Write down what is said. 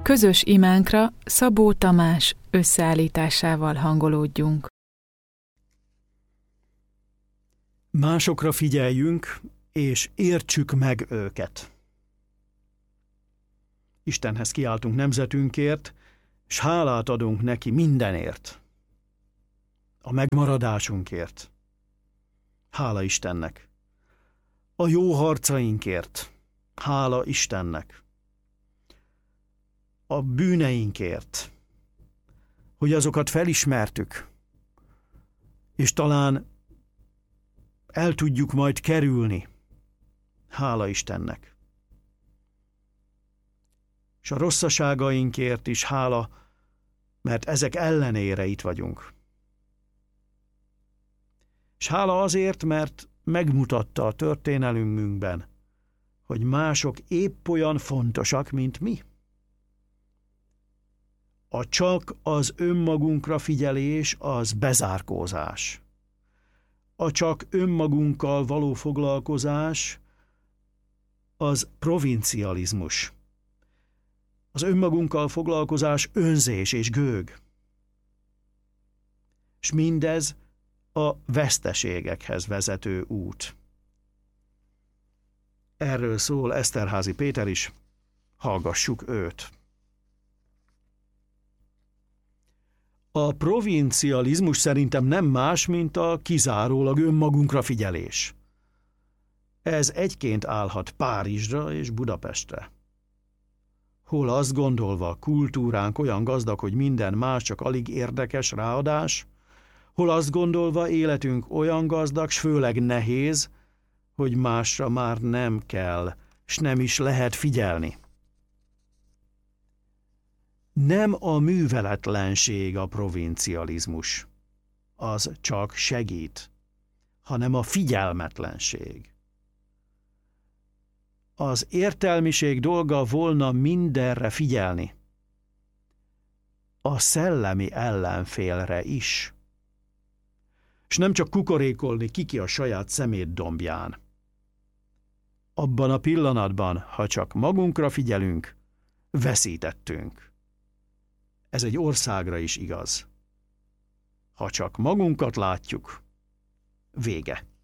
Közös imánkra Szabó Tamás összeállításával hangolódjunk. Másokra figyeljünk, és értsük meg őket. Istenhez kiáltunk nemzetünkért, s hálát adunk neki mindenért. A megmaradásunkért. Hála Istennek. A jó harcainkért. Hála Istennek. A bűneinkért. Hogy azokat felismertük, és talán el tudjuk majd kerülni. Hála Istennek. És a rosszaságainkért is hála, mert ezek ellenére itt vagyunk. És hála azért, mert megmutatta a történelmünkben, hogy mások épp olyan fontosak, mint mi. A csak az önmagunkra figyelés az bezárkózás. A csak önmagunkkal való foglalkozás az provincializmus. Az önmagunkkal foglalkozás önzés és gőg. És mindez a veszteségekhez vezető út. Erről szól Eszterházy Péter is, hallgassuk őt. A provincializmus szerintem nem más, mint a kizárólag önmagunkra figyelés. Ez egyként állhat Párizsra és Budapestre. Hol azt gondolva kultúránk olyan gazdag, hogy minden más csak alig érdekes ráadás, hol azt gondolva életünk olyan gazdag, s főleg nehéz, hogy másra már nem kell, s nem is lehet figyelni. Nem a műveletlenség a provincializmus, az csak segít, hanem a figyelmetlenség. Az értelmiség dolga volna mindenre figyelni, a szellemi ellenfélre is, és nem csak kukorékolni ki a saját szemétdombján. Abban a pillanatban, ha csak magunkra figyelünk, veszítettünk. Ez egy országra is igaz. Ha csak magunkat látjuk, vége.